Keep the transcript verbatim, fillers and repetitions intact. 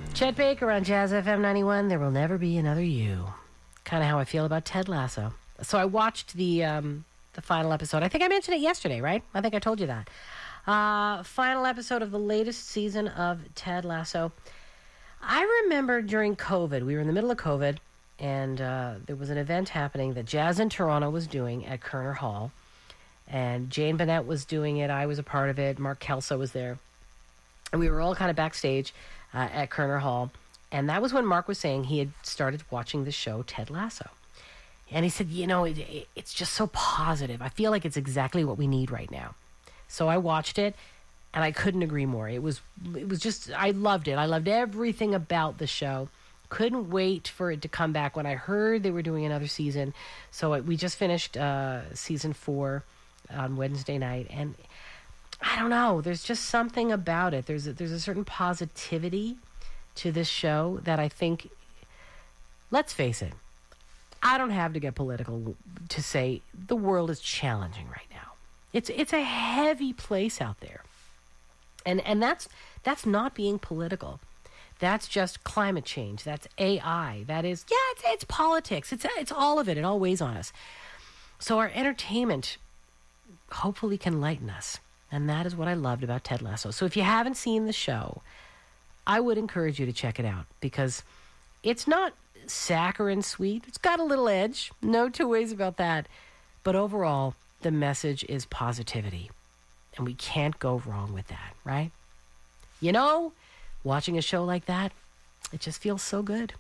Chet Baker on Jazz F M ninety-one. There will never be another you. Kind of how I feel about Ted Lasso. So I watched the um, the final episode. I think I mentioned it yesterday, right? I think I told you that. Uh, final episode of the latest season of Ted Lasso. I remember during COVID, we were in the middle of COVID, and uh, there was an event happening that Jazz in Toronto was doing at Kerner Hall. And Jane Bennett was doing it. I was a part of it. Mark Kelso was there. And we were all kind of backstage uh, at Kerner Hall. And that was when Mark was saying he had started watching the show Ted Lasso. And he said, you know, it, it, it's just so positive. I feel like it's exactly what we need right now. So I watched it, and I couldn't agree more. It was, it was just, I loved it. I loved everything about the show. Couldn't wait for it to come back when I heard they were doing another season. So we just finished uh, season four on Wednesday night. And I don't know, there's just something about it. There's a, there's a certain positivity to this show that I think, let's face it, I don't have to get political to say the world is challenging right now. It's it's a heavy place out there. And and that's that's not being political. That's just climate change. That's A I. That is, yeah, it's, it's politics. It's it's all of it. It all weighs on us. So our entertainment hopefully can lighten us. And that is what I loved about Ted Lasso. So if you haven't seen the show, I would encourage you to check it out because it's not saccharine sweet. It's got a little edge. No two ways about that. But overall, the message is positivity. And we can't go wrong with that, right? You know, watching a show like that, it just feels so good.